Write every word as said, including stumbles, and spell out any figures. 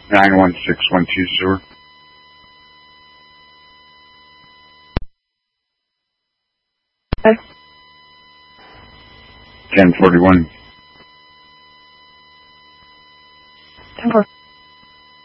nine one six one two sewer. Okay. ten forty-one. ten four.